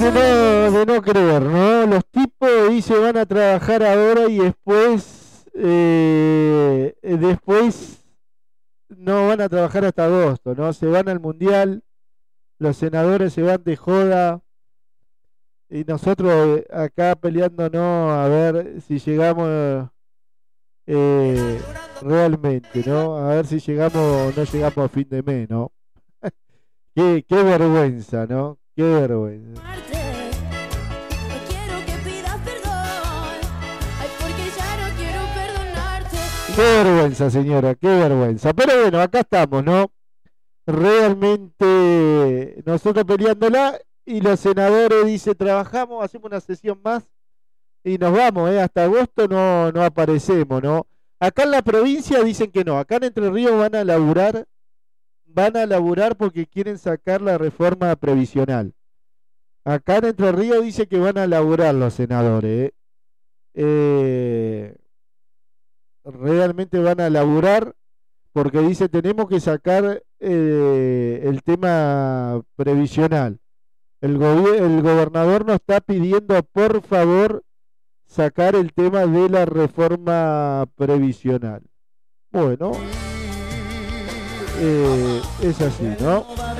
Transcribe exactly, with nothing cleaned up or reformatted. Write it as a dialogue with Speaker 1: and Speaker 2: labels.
Speaker 1: Parece no, de no creer, ¿no? Los tipos dice van a trabajar ahora y después, eh, después no van a trabajar hasta agosto, ¿no? Se van al mundial, los senadores se van de joda y nosotros acá peleándonos a ver si llegamos eh, realmente, ¿no? A ver si llegamos o no llegamos a fin de mes, ¿no? Qué, qué vergüenza, ¿no? Qué vergüenza. Qué vergüenza, señora, qué vergüenza. Pero bueno, acá estamos, ¿no? Realmente nosotros peleándola y los senadores dice trabajamos, hacemos una sesión más y nos vamos, ¿eh? Hasta agosto no, no aparecemos, ¿no? Acá en la provincia dicen que no, acá en Entre Ríos van a laburar, van a laburar porque quieren sacar la reforma previsional. Acá en Entre Ríos dice que van a laburar los senadores, ¿eh? Eh, realmente van a laburar porque dice tenemos que sacar eh, el tema previsional. El, gobi- el gobernador nos está pidiendo por favor sacar el tema de la reforma previsional. Bueno, eh, es así, ¿no?